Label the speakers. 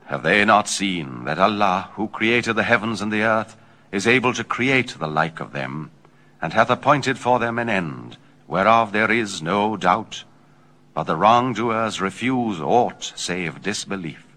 Speaker 1: Have they not seen that Allah, who created the heavens and the earth, is able to create the like of them, and hath appointed for them an end, whereof there is no doubt? But the wrongdoers refuse aught save disbelief.